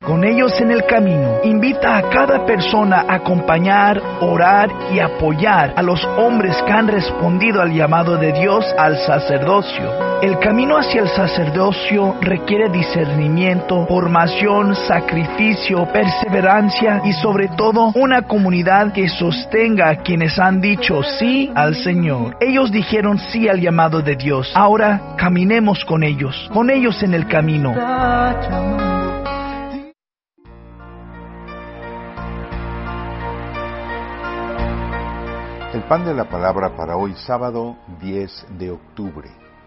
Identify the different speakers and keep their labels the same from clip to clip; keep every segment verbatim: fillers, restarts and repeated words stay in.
Speaker 1: Con ellos en el camino, invita a cada persona a acompañar, orar y apoyar a los hombres que han respondido al llamado de Dios al sacerdocio. El camino hacia el sacerdocio requiere discernimiento, formación, sacrificio, perseverancia y sobre todo una comunidad que sostenga a quienes han dicho sí al Señor. Ellos dijeron sí al llamado de Dios. Ahora caminemos con ellos, con ellos en el camino.
Speaker 2: El pan de la palabra para hoy, sábado diez de octubre.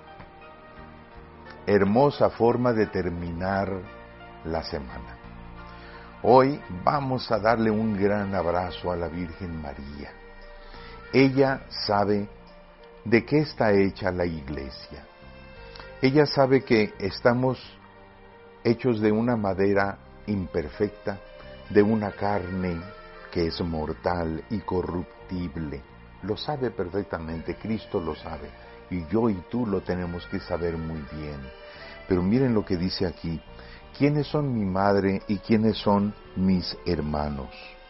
Speaker 2: Hermosa forma de terminar la semana. Hoy vamos a darle un gran abrazo a la Virgen María. Ella sabe de qué está hecha la iglesia. Ella sabe que estamos hechos de una madera imperfecta, de una carne que es mortal y corruptible. Lo sabe perfectamente, Cristo lo sabe, y yo y tú lo tenemos que saber muy bien. Pero miren lo que dice aquí: ¿quiénes son mi madre y quiénes son mis hermanos?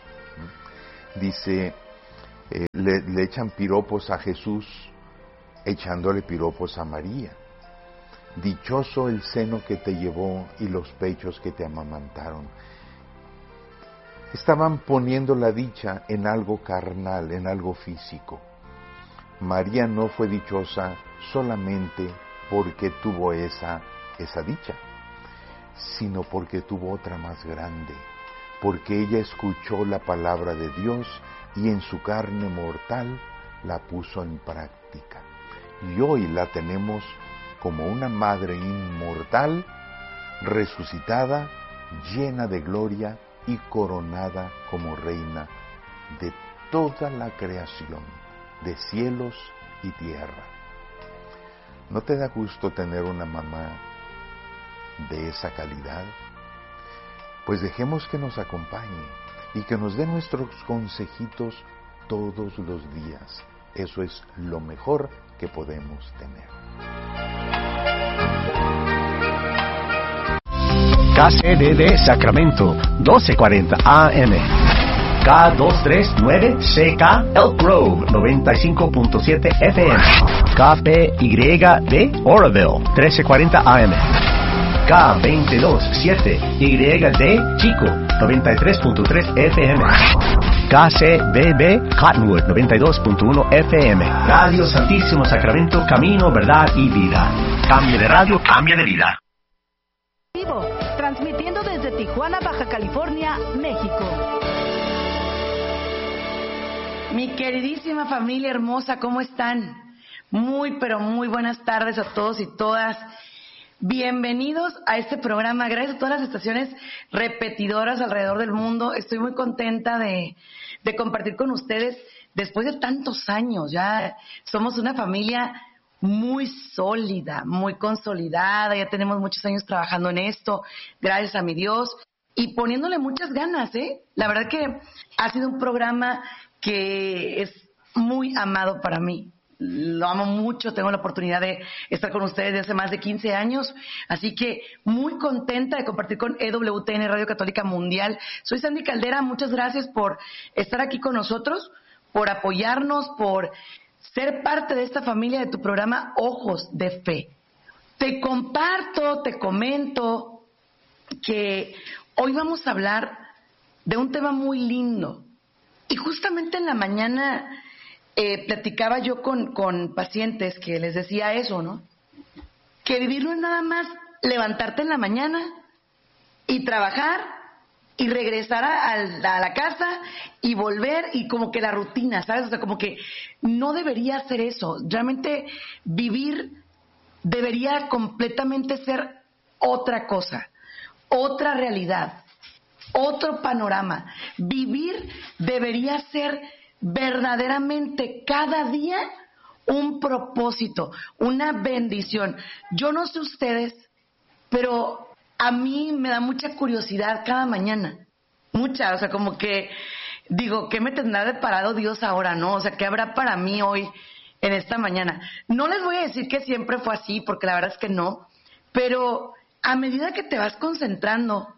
Speaker 2: Dice, eh, le, le echan piropos a Jesús, echándole piropos a María. Dichoso el seno que te llevó y los pechos que te amamantaron. Estaban poniendo la dicha en algo carnal, en algo físico. María no fue dichosa solamente porque tuvo esa, esa dicha, sino porque tuvo otra más grande, porque ella escuchó la palabra de Dios y en su carne mortal la puso en práctica. Y hoy la tenemos como una madre inmortal, resucitada, llena de gloria y coronada como reina de toda la creación, de cielos y tierra. ¿No te da gusto tener una mamá de esa calidad? Pues dejemos que nos acompañe y que nos dé nuestros consejitos todos los días. Eso es lo mejor que podemos tener.
Speaker 3: K C D D Sacramento, doce cuarenta A M. K doscientos treinta y nueve C K Elk Grove, noventa y cinco punto siete F M. K P Y D Oroville, trece cuarenta A M. K veintidós siete Y D Chico, noventa y tres punto tres F M. K C B B Cottonwood, noventa y dos punto uno F M. Radio Santísimo Sacramento, camino, verdad y vida. Cambia de radio, cambia de vida.
Speaker 4: Vivo, transmitiendo desde Tijuana, Baja California, México. Mi queridísima familia hermosa, ¿cómo están? Muy, pero muy buenas tardes a todos y todas. Bienvenidos a este programa. Gracias a todas las estaciones repetidoras alrededor del mundo. Estoy muy contenta de, de compartir con ustedes después de tantos años. Ya somos una familia muy sólida, muy consolidada, ya tenemos muchos años trabajando en esto, gracias a mi Dios, y poniéndole muchas ganas, ¿eh? La verdad que ha sido un programa que es muy amado para mí. Lo amo mucho, tengo la oportunidad de estar con ustedes desde hace más de quince años, así que muy contenta de compartir con E W T N Radio Católica Mundial. Soy Sandy Caldera, muchas gracias por estar aquí con nosotros, por apoyarnos, por ser parte de esta familia de tu programa Ojos de Fe. Te comparto, te comento que hoy vamos a hablar de un tema muy lindo. Y justamente en la mañana eh, platicaba yo con, con pacientes que les decía eso, ¿no? Que vivir no es nada más levantarte en la mañana y trabajar y regresar a, a la casa y volver y como que la rutina, ¿sabes? O sea, como que no debería ser eso. Realmente vivir debería completamente ser otra cosa, otra realidad, otro panorama. Vivir debería ser verdaderamente cada día un propósito, una bendición. Yo no sé ustedes, pero a mí me da mucha curiosidad cada mañana, mucha, o sea, como que digo, ¿qué me tendrá deparado Dios ahora, no? O sea, ¿qué habrá para mí hoy en esta mañana? No les voy a decir que siempre fue así, porque la verdad es que no, pero a medida que te vas concentrando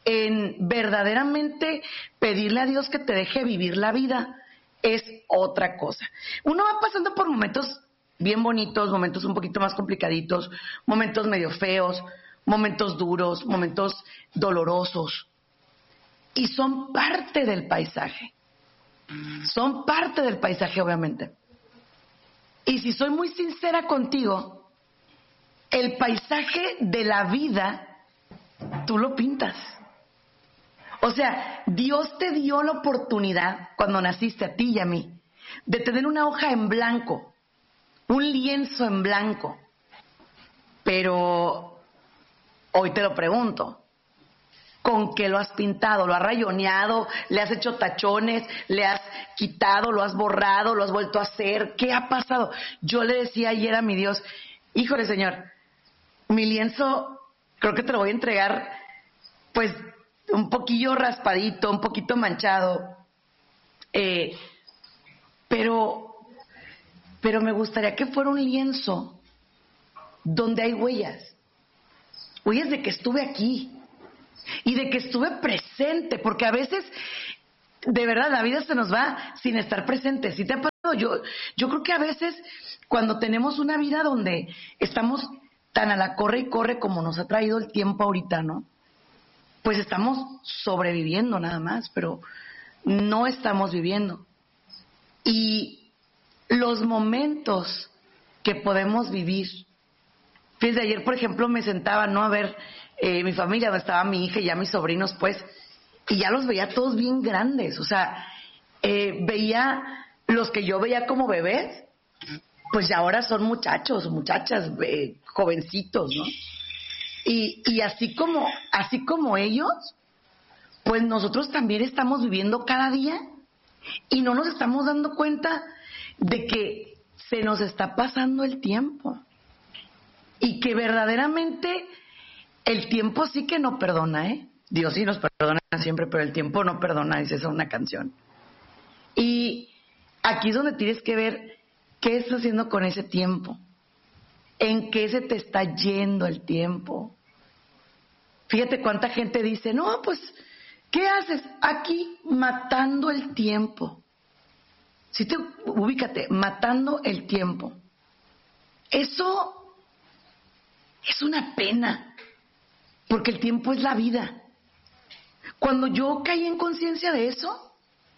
Speaker 4: en verdaderamente pedirle a Dios que te deje vivir la vida es otra cosa. Uno va pasando por momentos bien bonitos, momentos un poquito más complicaditos, momentos medio feos, momentos duros, momentos dolorosos. Y son parte del paisaje. Son parte del paisaje, obviamente. Y si soy muy sincera contigo, el paisaje de la vida, tú lo pintas. O sea, Dios te dio la oportunidad, cuando naciste a ti y a mí, de tener una hoja en blanco, un lienzo en blanco. Pero hoy te lo pregunto, ¿con qué lo has pintado? ¿Lo has rayoneado? ¿Le has hecho tachones? ¿Le has quitado? ¿Lo has borrado? ¿Lo has vuelto a hacer? ¿Qué ha pasado? Yo le decía ayer a mi Dios, híjole, Señor, mi lienzo creo que te lo voy a entregar, pues, un poquillo raspadito, un poquito manchado. Eh, pero, pero me gustaría que fuera un lienzo donde hay huellas. Huellas de que estuve aquí. Y de que estuve presente, porque a veces, de verdad, la vida se nos va sin estar presente. ¿Sí te ha pasado? Yo, yo creo que a veces, cuando tenemos una vida donde estamos tan a la corre y corre como nos ha traído el tiempo ahorita, ¿no? Pues estamos sobreviviendo nada más, pero no estamos viviendo. Y los momentos que podemos vivir. Desde ayer, por ejemplo, me sentaba, ¿no? A ver eh, mi familia, donde estaba mi hija y ya mis sobrinos, pues, y ya los veía todos bien grandes. O sea, eh, veía los que yo veía como bebés, pues ya ahora son muchachos, muchachas, eh, jovencitos, ¿no? Y, y así como, así como ellos, pues nosotros también estamos viviendo cada día y no nos estamos dando cuenta de que se nos está pasando el tiempo. Y que verdaderamente el tiempo sí que no perdona, ¿eh? Dios sí nos perdona siempre, pero el tiempo no perdona, dice esa una canción. Y aquí es donde tienes que ver qué estás haciendo con ese tiempo. ¿En qué se te está yendo el tiempo? Fíjate cuánta gente dice, no, pues, ¿qué haces? Aquí matando el tiempo. Si te ubícate, matando el tiempo. Eso es una pena, porque el tiempo es la vida. Cuando yo caí en conciencia de eso,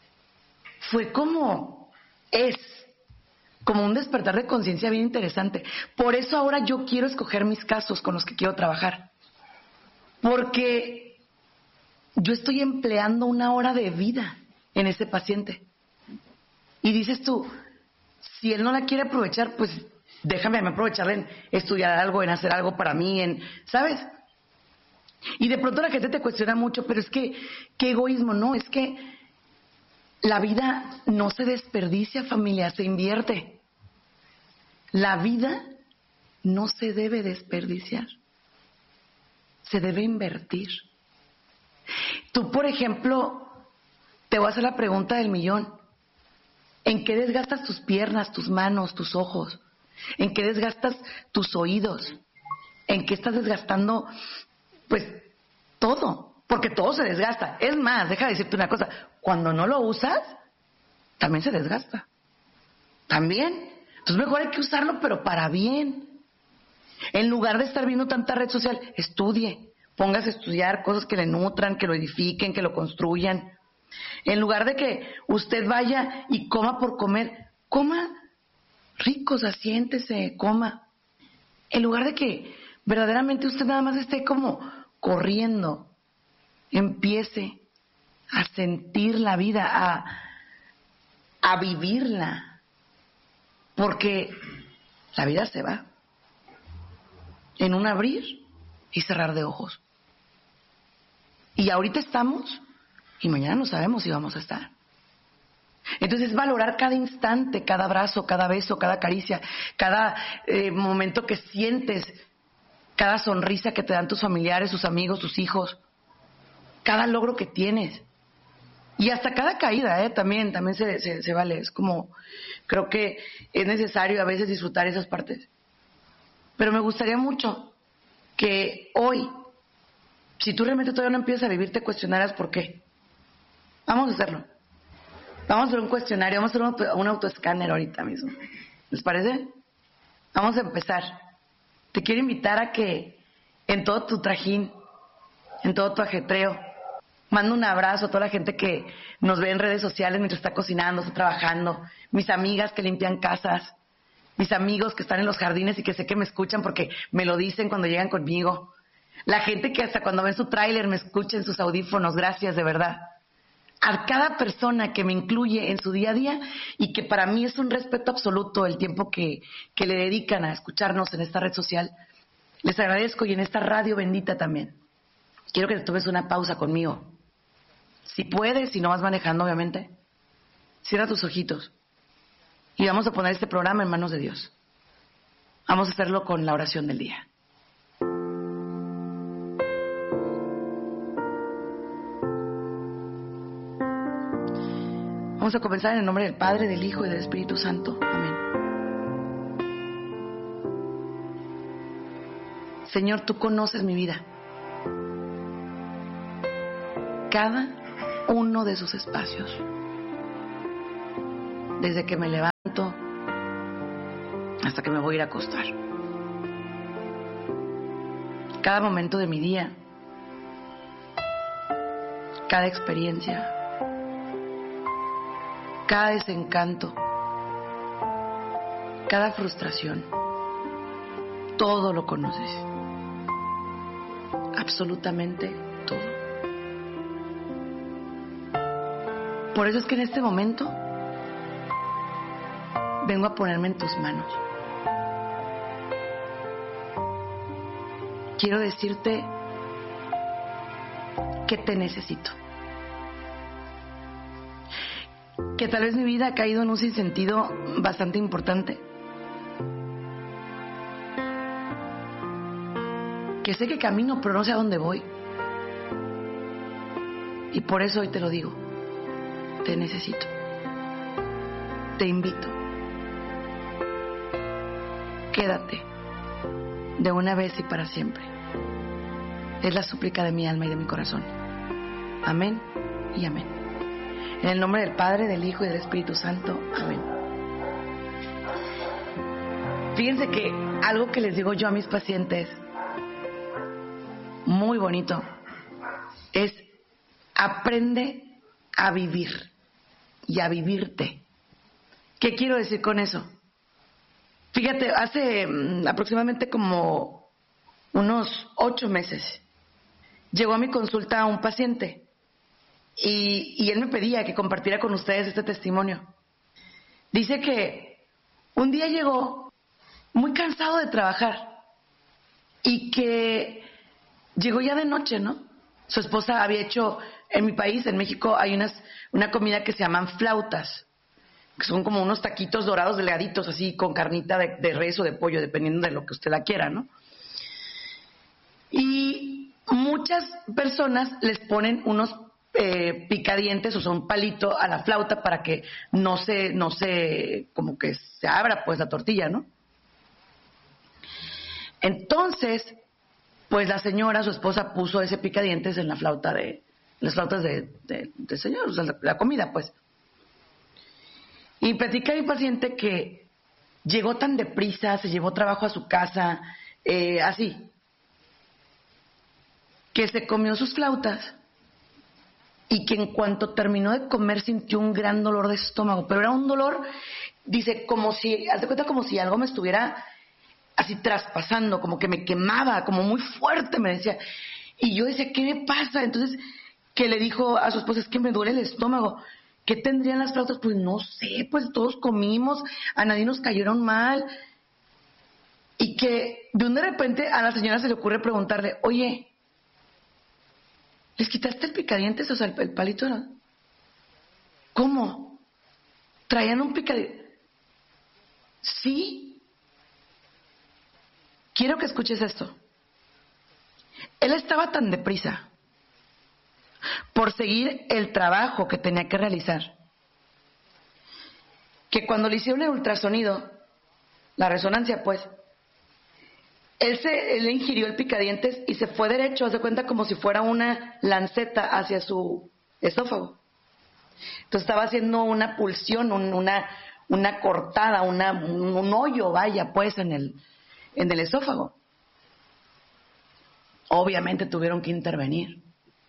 Speaker 4: fue como, es, como un despertar de conciencia bien interesante. Por eso ahora yo quiero escoger mis casos con los que quiero trabajar. Porque yo estoy empleando una hora de vida en ese paciente. Y dices tú, si él no la quiere aprovechar, pues déjame aprovecharla en estudiar algo, en hacer algo para mí, en, ¿sabes? Y de pronto la gente te cuestiona mucho, pero es que, qué egoísmo, no, es que la vida no se desperdicia, familia, se invierte. La vida no se debe desperdiciar, se debe invertir. Tú, por ejemplo, te voy a hacer la pregunta del millón. ¿En qué desgastas tus piernas, tus manos, tus ojos? ¿En qué desgastas tus oídos? ¿En qué estás desgastando, pues, todo? Porque todo se desgasta. Es más, deja de decirte una cosa, cuando no lo usas, también se desgasta. También. Entonces mejor hay que usarlo, pero para bien. En lugar de estar viendo tanta red social, estudie. Póngase a estudiar cosas que le nutran, que lo edifiquen, que lo construyan. En lugar de que usted vaya y coma por comer, coma ricos, asiéntese, coma. En lugar de que verdaderamente usted nada más esté como corriendo, empiece a sentir la vida, a, a vivirla. Porque la vida se va en un abrir y cerrar de ojos. Y ahorita estamos y mañana no sabemos si vamos a estar. Entonces, valorar cada instante, cada abrazo, cada beso, cada caricia, cada eh, momento que sientes, cada sonrisa que te dan tus familiares, tus amigos, tus hijos, cada logro que tienes. Y hasta cada caída, ¿eh? También, también se, se, se vale. Es como, creo que es necesario a veces disfrutar esas partes. Pero me gustaría mucho que hoy, si tú realmente todavía no empiezas a vivir, te cuestionarás por qué. Vamos a hacerlo. Vamos a hacer un cuestionario, vamos a hacer un, auto, un autoescáner ahorita mismo. ¿Les parece? Vamos a empezar. Te quiero invitar a que en todo tu trajín, en todo tu ajetreo, mando un abrazo a toda la gente que nos ve en redes sociales mientras está cocinando, está trabajando, mis amigas que limpian casas, mis amigos que están en los jardines y que sé que me escuchan porque me lo dicen cuando llegan conmigo, la gente que hasta cuando ven su tráiler me escucha en sus audífonos, gracias de verdad. A cada persona que me incluye en su día a día y que para mí es un respeto absoluto el tiempo que, que le dedican a escucharnos en esta red social, les agradezco, y en esta radio bendita también. Quiero que te tomes una pausa conmigo. Si puedes, si no vas manejando, obviamente, cierra tus ojitos y vamos a poner este programa en manos de Dios. Vamos a hacerlo con la oración del día. Vamos a comenzar en el nombre del Padre, del Hijo y del Espíritu Santo. Amén. Señor, tú conoces mi vida. Cada uno de sus espacios. Desde que me levanto hasta que me voy a ir a acostar. Cada momento de mi día. Cada experiencia. Cada desencanto, cada frustración, todo lo conoces, absolutamente todo. Por eso es que en este momento vengo a ponerme en tus manos. Quiero decirte que te necesito. Que tal vez mi vida ha caído en un sinsentido bastante importante. Que sé que camino, pero no sé a dónde voy. Y por eso hoy te lo digo. Te necesito. Te invito. Quédate. De una vez y para siempre. Es la súplica de mi alma y de mi corazón. Amén y amén. En el nombre del Padre, del Hijo y del Espíritu Santo. Amén. Fíjense que algo que les digo yo a mis pacientes, muy bonito, es aprende a vivir y a vivirte. ¿Qué quiero decir con eso? Fíjate, hace mmm, aproximadamente como unos ocho meses, llegó a mi consulta un paciente. Y, y él me pedía que compartiera con ustedes este testimonio. Dice que un día llegó muy cansado de trabajar y que llegó ya de noche, ¿no? Su esposa había hecho, en mi país, en México, hay unas, una comida que se llaman flautas, que son como unos taquitos dorados delgaditos, así con carnita de, de res o de pollo, dependiendo de lo que usted la quiera, ¿no? Y muchas personas les ponen unos Eh, picadientes, o sea, un palito a la flauta para que no se, no se, como que se abra pues la tortilla, ¿no? Entonces, pues la señora, su esposa, puso ese picadientes en la flauta de, las flautas de, de, de señor, o sea, la, la comida, pues. Y platica mi paciente que llegó tan deprisa, se llevó trabajo a su casa, eh, así, que se comió sus flautas. Y que en cuanto terminó de comer sintió un gran dolor de estómago, pero era un dolor, dice, como si, haz de cuenta como si algo me estuviera así traspasando, como que me quemaba, como muy fuerte, me decía. Y yo decía, ¿qué me pasa? Entonces, que le dijo a su esposa, es que me duele el estómago. ¿Qué tendrían las flautas? Pues no sé, pues todos comimos, a nadie nos cayeron mal. Y que de un de repente a la señora se le ocurre preguntarle, oye, ¿les quitaste el picadientes? O sea, el, el palito era... ¿Cómo? ¿Traían un picadientes? Sí. Quiero que escuches esto. Él estaba tan deprisa por seguir el trabajo que tenía que realizar, que cuando le hicieron el ultrasonido, la resonancia, pues, Él, se, él ingirió el picadientes y se fue derecho, hace cuenta como si fuera una lanceta hacia su esófago. Entonces estaba haciendo una pulsión, un, una, una cortada, una, un, un hoyo, vaya, pues, en el, en el esófago. Obviamente tuvieron que intervenir.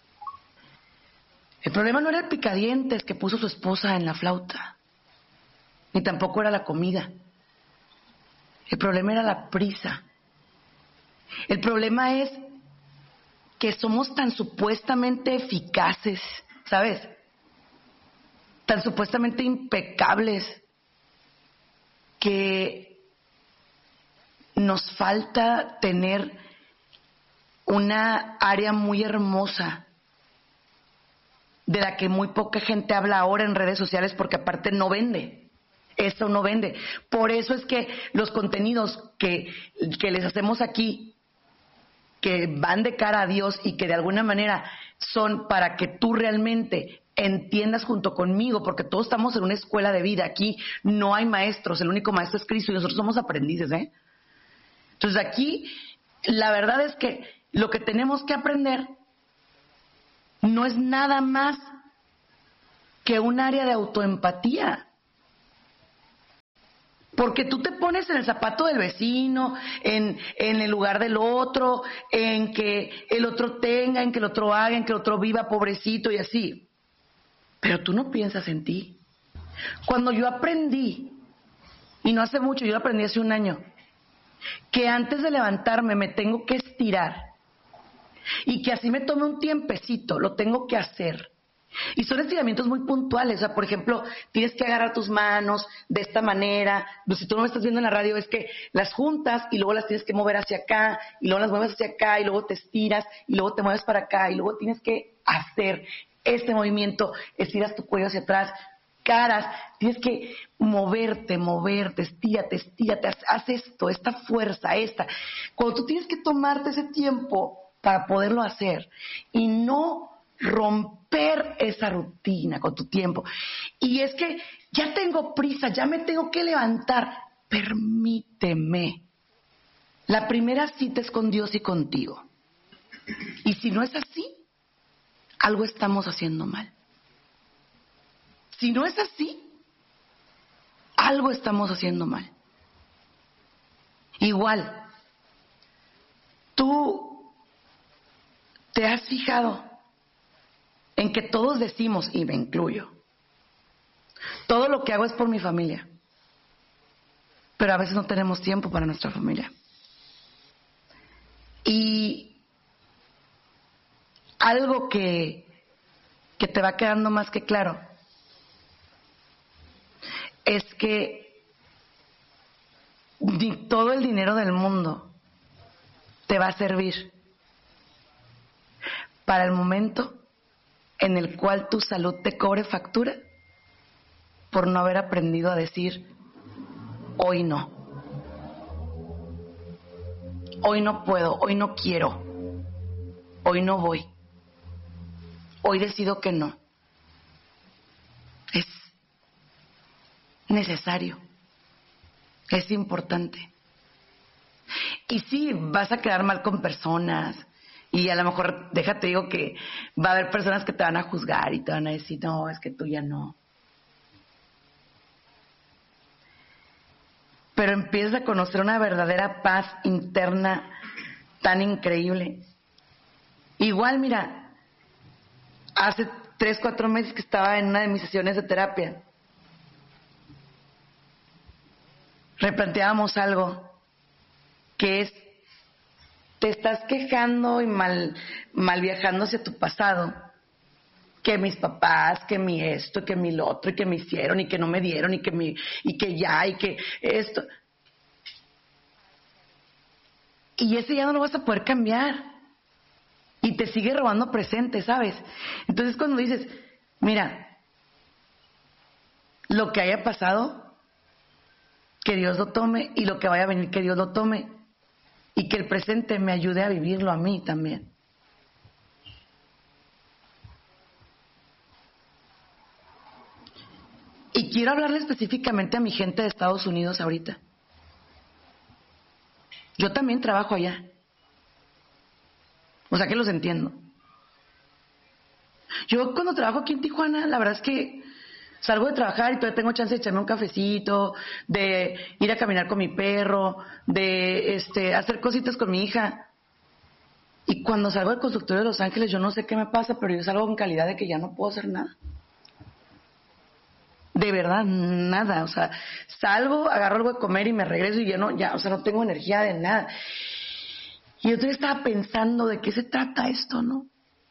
Speaker 4: El problema no era el picadientes que puso su esposa en la flauta, ni tampoco era la comida. El problema era la prisa. El problema es que somos tan supuestamente eficaces, ¿sabes? Tan supuestamente impecables que nos falta tener una área muy hermosa de la que muy poca gente habla ahora en redes sociales porque aparte no vende. Eso no vende. Por eso es que los contenidos que, que les hacemos aquí, que van de cara a Dios y que de alguna manera son para que tú realmente entiendas junto conmigo, porque todos estamos en una escuela de vida. Aquí no hay maestros, el único maestro es Cristo y nosotros somos aprendices, ¿eh? Entonces aquí la verdad es que lo que tenemos que aprender no es nada más que un área de autoempatía. Porque tú te pones en el zapato del vecino, en, en el lugar del otro, en que el otro tenga, en que el otro haga, en que el otro viva pobrecito y así. Pero tú no piensas en ti. Cuando yo aprendí, y no hace mucho, yo lo aprendí hace un año, que antes de levantarme me tengo que estirar y que así me tome un tiempecito, lo tengo que hacer. Y son estiramientos muy puntuales, o sea, por ejemplo, tienes que agarrar tus manos de esta manera, pues si tú no me estás viendo en la radio es que las juntas y luego las tienes que mover hacia acá, y luego las mueves hacia acá, y luego te estiras, y luego te mueves para acá, y luego tienes que hacer este movimiento, estiras tu cuello hacia atrás, caras, tienes que moverte, moverte, estírate, estírate, haz, haz esto, esta fuerza, esta. Cuando tú tienes que tomarte ese tiempo para poderlo hacer, y no romper esa rutina con tu tiempo. Y es que ya tengo prisa, ya me tengo que levantar. Permíteme. La primera cita es con Dios y contigo. Y si no es así, algo estamos haciendo mal. Si no es así, algo estamos haciendo mal. Igual, tú te has fijado en que todos decimos, y me incluyo, todo lo que hago es por mi familia, pero a veces no tenemos tiempo para nuestra familia. Y algo que, que te va quedando más que claro es que ni todo el dinero del mundo te va a servir para el momento en el cual tu salud te cobre factura por no haber aprendido a decir hoy no, hoy no puedo, hoy no quiero, hoy no voy, hoy decido que no. Es necesario, es importante. Y sí, vas a quedar mal con personas. Y a lo mejor, déjate digo que va a haber personas que te van a juzgar y te van a decir, no, es que tú ya no. Pero empiezas a conocer una verdadera paz interna tan increíble. Igual, mira, hace tres, cuatro meses que estaba en una de mis sesiones de terapia, replanteábamos algo que es, te estás quejando y mal, mal viajando hacia tu pasado, que mis papás, que mi esto, que mi lo otro, y que me hicieron, y que no me dieron, y que mi, y que ya, y que esto. Y ese ya no lo vas a poder cambiar. Y te sigue robando presente, ¿sabes? Entonces cuando dices, mira, lo que haya pasado, que Dios lo tome, y lo que vaya a venir, que Dios lo tome. Y que el presente me ayude a vivirlo a mí también. Y quiero hablarle específicamente a mi gente de Estados Unidos ahorita. Yo Yo también trabajo allá. O sea que los entiendo. Yo cuando trabajo aquí en Tijuana, la verdad es que salgo de trabajar y todavía tengo chance de echarme un cafecito, de ir a caminar con mi perro, de este hacer cositas con mi hija. Y cuando salgo del consultorio de Los Ángeles, yo no sé qué me pasa, pero yo salgo en calidad de que ya no puedo hacer nada. De verdad, nada. O sea, salgo, agarro algo de comer y me regreso y ya no, ya, o sea, no tengo energía de nada. Y yo todavía estaba pensando de qué se trata esto, ¿no?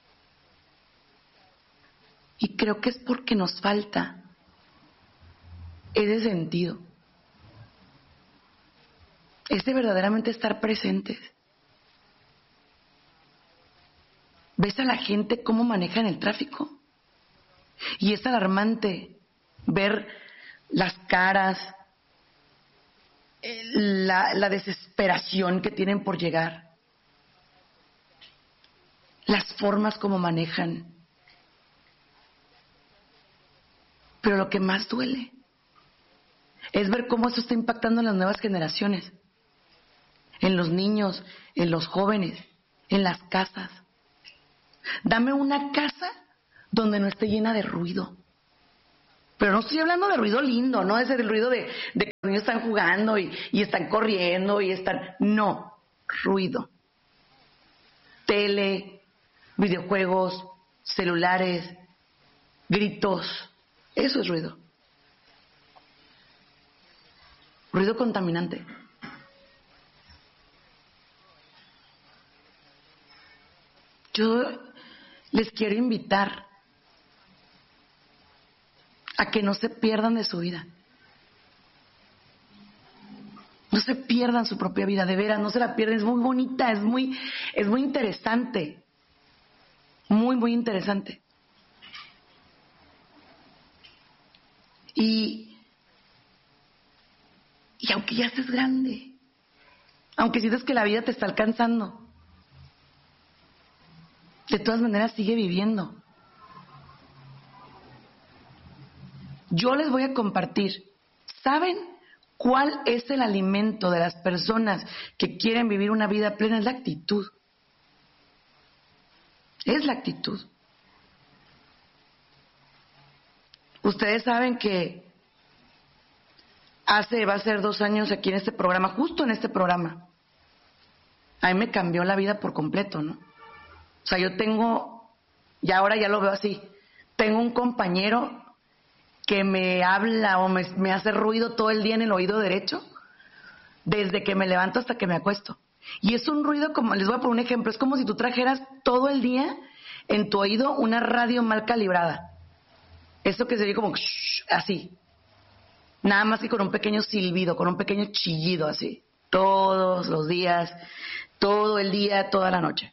Speaker 4: Y creo que es porque nos falta ese sentido. Ese verdaderamente estar presentes. ¿Ves a la gente cómo maneja en el tráfico? Y es alarmante ver las caras, la, la desesperación que tienen por llegar, las formas como manejan. Pero lo que más duele es ver cómo eso está impactando en las nuevas generaciones, en los niños, en los jóvenes, en las casas. Dame una casa donde no esté llena de ruido. Pero no estoy hablando de ruido lindo, no es el ruido de, de que los niños están jugando y, y están corriendo y están... No, ruido. Tele, videojuegos, celulares, gritos. Eso es ruido. Ruido contaminante. Yo les quiero invitar a que no se pierdan de su vida. No se pierdan su propia vida, de veras, no se la pierdan. Es muy bonita, es muy, es muy interesante. Muy, muy interesante. Y, y aunque ya estés grande, aunque sientas que la vida te está alcanzando, de todas maneras sigue viviendo. Yo les voy a compartir. ¿Saben cuál es el alimento de las personas que quieren vivir una vida plena? Es la actitud. Es la actitud. Ustedes saben que hace, va a ser dos años aquí en este programa, justo en este programa, a mí me cambió la vida por completo, ¿no? O sea, yo tengo, y ahora ya lo veo así, tengo un compañero que me habla o me, me hace ruido todo el día en el oído derecho, desde que me levanto hasta que me acuesto. Y es un ruido como, les voy a poner un ejemplo, es como si tú trajeras todo el día en tu oído una radio mal calibrada. Eso que se oye como así. Nada más que con un pequeño silbido, con un pequeño chillido así. Todos los días, todo el día, toda la noche.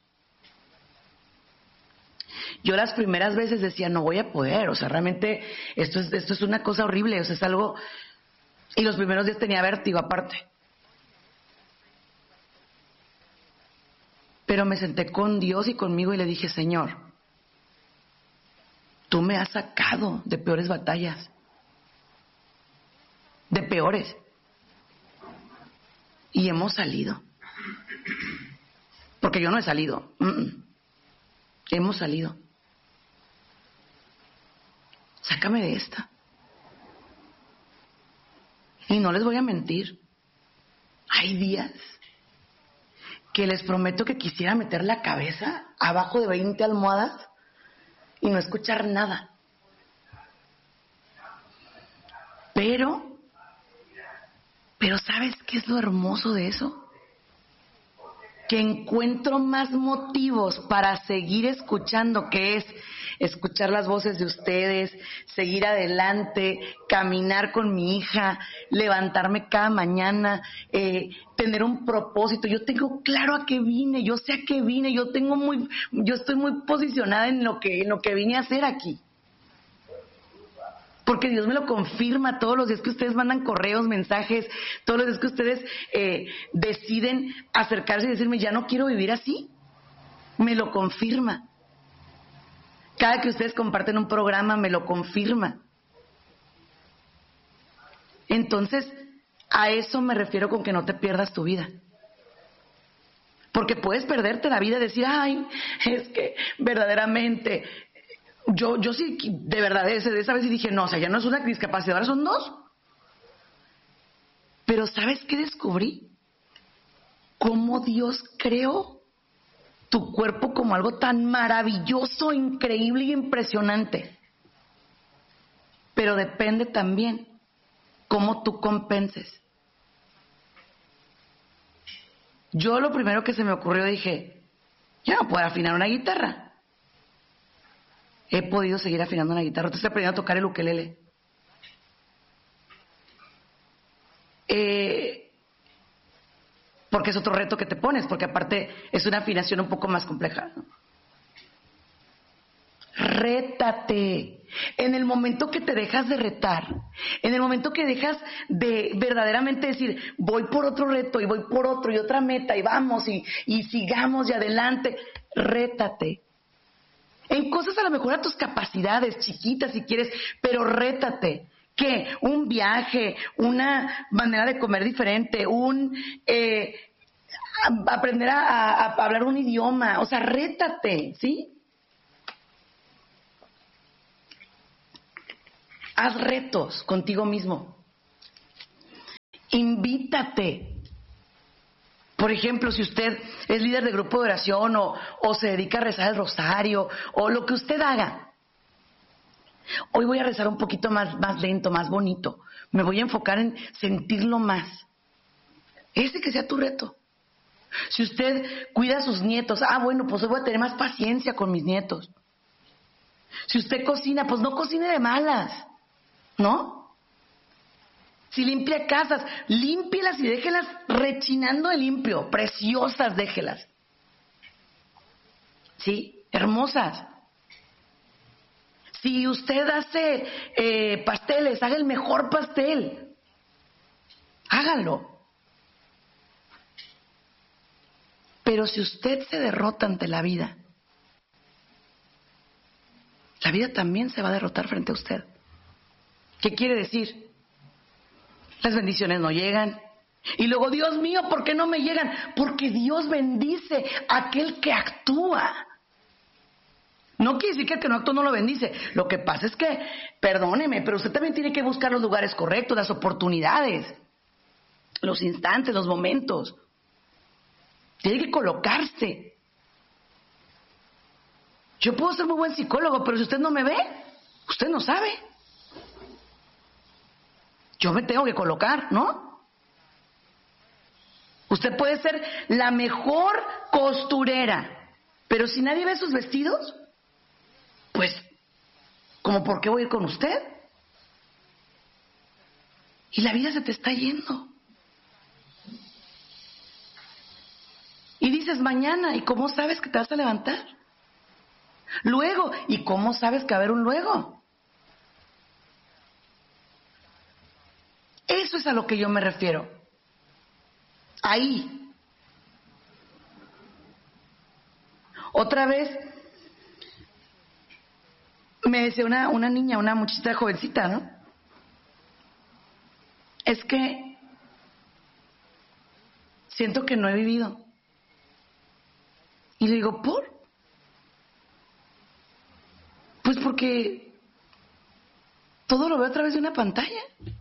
Speaker 4: Yo las primeras veces decía, no voy a poder, o sea, realmente esto es, esto es una cosa horrible, o sea, es algo... Y los primeros días tenía vértigo aparte. Pero me senté con Dios y conmigo y le dije, Señor, tú me has sacado de peores batallas. De peores. Y hemos salido. Porque yo no he salido. Mm-mm. Hemos salido. Sácame de esta. Y no les voy a mentir. Hay días que les prometo que quisiera meter la cabeza abajo de veinte almohadas y no escuchar nada. Pero, pero ¿sabes qué es lo hermoso de eso? Que encuentro más motivos para seguir escuchando, que es escuchar las voces de ustedes, seguir adelante, caminar con mi hija, levantarme cada mañana, eh, tener un propósito. Yo tengo claro a qué vine, yo sé a qué vine, yo tengo muy, yo estoy muy posicionada en lo que, en lo que vine a hacer aquí. Porque Dios me lo confirma todos los días que ustedes mandan correos, mensajes, todos los días que ustedes eh, deciden acercarse y decirme, ya no quiero vivir así. Me lo confirma. Cada que ustedes comparten un programa, me lo confirma. Entonces, a eso me refiero con que no te pierdas tu vida. Porque puedes perderte la vida y decir, ay, es que verdaderamente, yo yo sí, de verdad, ese, de esa vez sí dije, no, o sea, ya no es una discapacidad, ahora son dos. Pero ¿sabes qué descubrí? Cómo Dios creó tu cuerpo como algo tan maravilloso, increíble y impresionante. Pero depende también cómo tú compenses. Yo lo primero que se me ocurrió dije, ya no puedo afinar una guitarra. He podido seguir afinando una guitarra. Entonces estoy aprendiendo a tocar el ukelele. Eh, porque es otro reto que te pones, porque aparte es una afinación un poco más compleja, ¿no? Rétate. En el momento que te dejas de retar, en el momento que dejas de verdaderamente decir, voy por otro reto y voy por otro y otra meta y vamos y, y sigamos y adelante, rétate. En cosas a lo mejor a tus capacidades chiquitas si quieres, pero rétate. ¿Qué? Un viaje, una manera de comer diferente, un eh, a, aprender a, a, a hablar un idioma, o sea, rétate, ¿sí? Haz retos contigo mismo. Invítate. Por ejemplo, si usted es líder de grupo de oración o, o se dedica a rezar el rosario o lo que usted haga. Hoy voy a rezar un poquito más, más lento, más bonito. Me voy a enfocar en sentirlo más. Ese que sea tu reto. Si usted cuida a sus nietos, ah, bueno, pues hoy voy a tener más paciencia con mis nietos. Si usted cocina, pues no cocine de malas, ¿no? Si limpia casas, límpielas y déjelas rechinando de limpio, preciosas, déjelas. ¿Sí? Hermosas. Si usted hace eh, pasteles, haga el mejor pastel. Hágalo. Pero si usted se derrota ante la vida, la vida también se va a derrotar frente a usted. ¿Qué quiere decir? Las bendiciones no llegan. Y luego, Dios mío, ¿por qué no me llegan? Porque Dios bendice a aquel que actúa. No quiere decir que el que no actúa no lo bendice. Lo que pasa es que, perdóneme, pero usted también tiene que buscar los lugares correctos, las oportunidades, los instantes, los momentos. Tiene que colocarse. Yo puedo ser muy buen psicólogo, pero si usted no me ve, usted no sabe. Yo me tengo que colocar, ¿no? Usted puede ser la mejor costurera, pero si nadie ve sus vestidos, pues, ¿cómo por qué voy a ir con usted? Y la vida se te está yendo. Y dices mañana, ¿y cómo sabes que te vas a levantar? Luego, ¿y cómo sabes que va a haber un luego? Eso es a lo que yo me refiero. Ahí. Otra vez me decía una, una niña, una muchachita jovencita, ¿no? Es que siento que no he vivido. Y le digo, ¿por? Pues porque todo lo veo a través de una pantalla.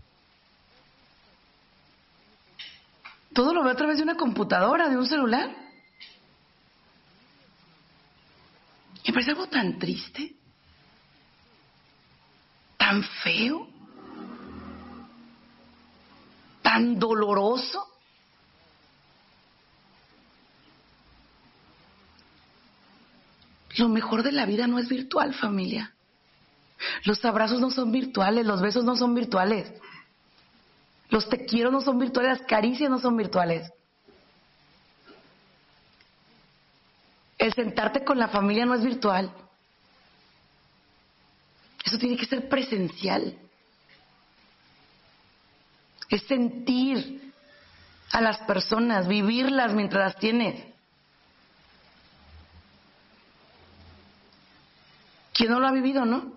Speaker 4: Todo lo veo a través de una computadora, de un celular. Y me parece algo tan triste, tan feo, tan doloroso. Lo mejor de la vida no es virtual, familia. Los abrazos no son virtuales, los besos no son virtuales. Los te quiero no son virtuales, las caricias no son virtuales. El sentarte con la familia no es virtual. Eso tiene que ser presencial. Es sentir a las personas, vivirlas mientras las tienes. ¿Quién no lo ha vivido, no?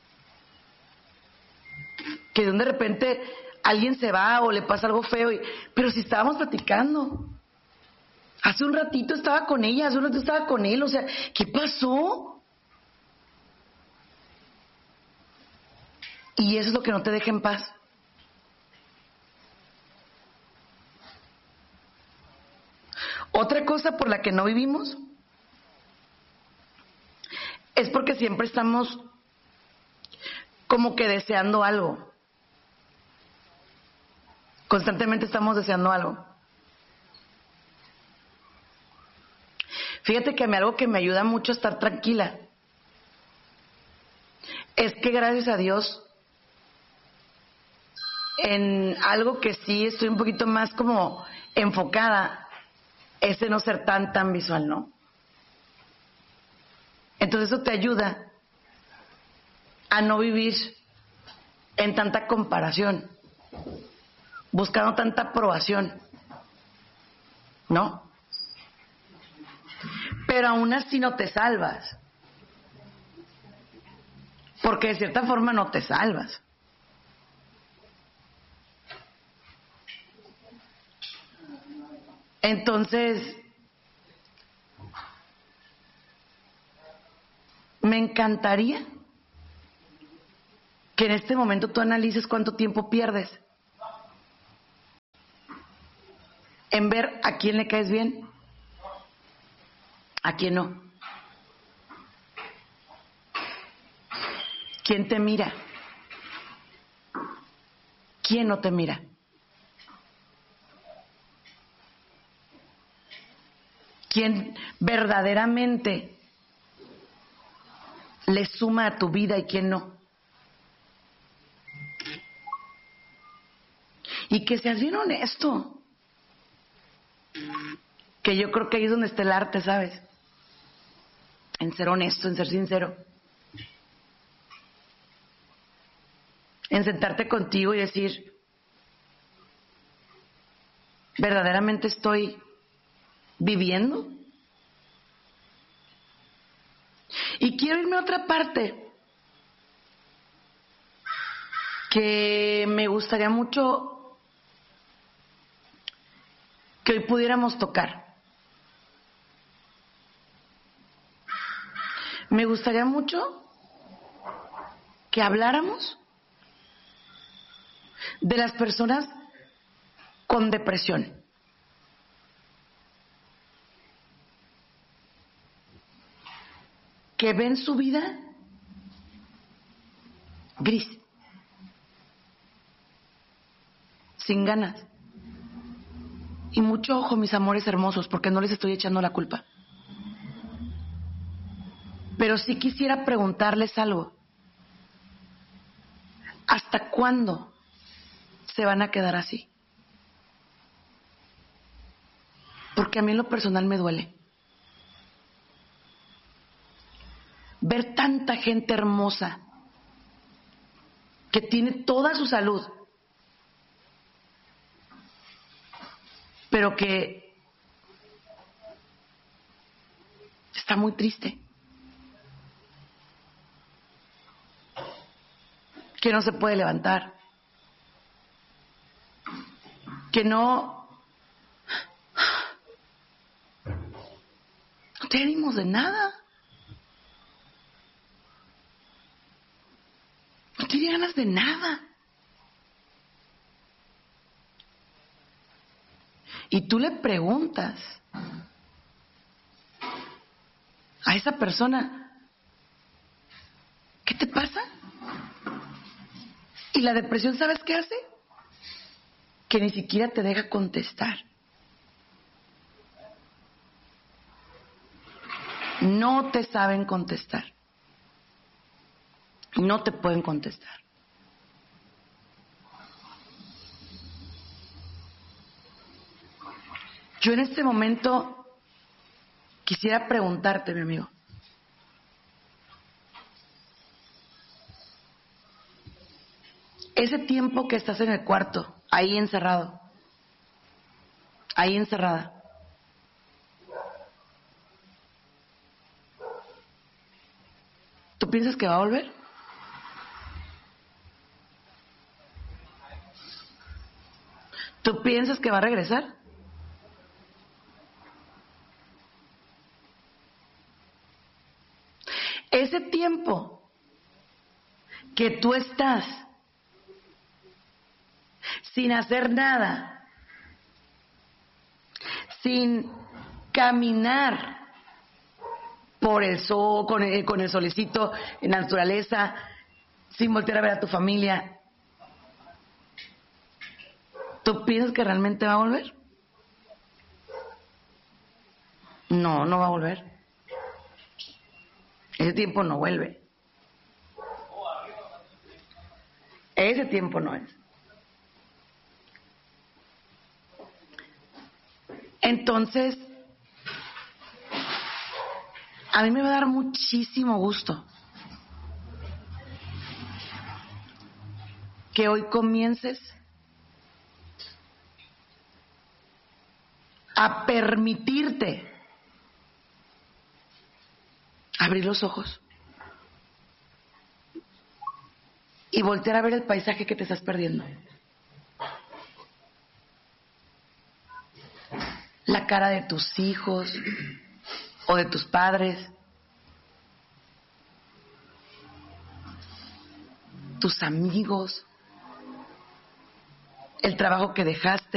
Speaker 4: Que de repente alguien se va o le pasa algo feo, y, pero si estábamos platicando, Hace un ratito estaba con ella, hace un ratito estaba con él, o sea, ¿qué pasó? Y eso es lo que no te deja en paz. Otra cosa por la que no vivimos es porque siempre estamos como que deseando algo. Constantemente estamos deseando algo. Fíjate que a mí algo que me ayuda mucho a estar tranquila es que gracias a Dios en algo que sí estoy un poquito más como enfocada es de no ser tan tan visual, ¿no? Entonces eso te ayuda a no vivir en tanta comparación, buscando tanta aprobación, ¿no? Pero aún así no te salvas, porque de cierta forma no te salvas. Entonces, me encantaría que en este momento tú analices cuánto tiempo pierdes en ver a quién le caes bien, a quién no, quién te mira, quién no te mira. Quién verdaderamente le suma a tu vida y quién no. Y que seas bien honesto. Que yo creo que ahí es donde está el arte, ¿sabes? En ser honesto, en ser sincero. En sentarte contigo y decir, ¿verdaderamente estoy viviendo? Y quiero irme a otra parte que me gustaría mucho que hoy pudiéramos tocar. Me gustaría mucho que habláramos de las personas con depresión. Que ven su vida gris, sin ganas. Y mucho ojo, mis amores hermosos, porque no les estoy echando la culpa. Pero sí quisiera preguntarles algo. ¿Hasta cuándo se van a quedar así? Porque a mí en lo personal me duele ver tanta gente hermosa que tiene toda su salud, pero que está muy triste, que no se puede levantar, que no, no tiene ánimos de nada. No tiene ganas de nada. Y tú le preguntas a esa persona, ¿qué te pasa? Y la depresión, ¿sabes qué hace? Que ni siquiera te deja contestar. No te saben contestar. No te pueden contestar. Yo en este momento quisiera preguntarte, mi amigo, ese tiempo que estás en el cuarto, ahí encerrado, ahí encerrada, ¿tú piensas que va a volver? ¿Tú piensas que va a regresar? ese tiempo que tú estás sin hacer nada, sin caminar por el sol, con el, con el solecito en la naturaleza, sin voltear a ver a tu familia, ¿tú piensas que realmente va a volver? No, no va a volver. Ese tiempo no vuelve. Ese tiempo no es. Entonces, a mí me va a dar muchísimo gusto que hoy comiences a permitirte abrir los ojos y voltear a ver el paisaje que te estás perdiendo. La cara de tus hijos o de tus padres, tus amigos, el trabajo que dejaste.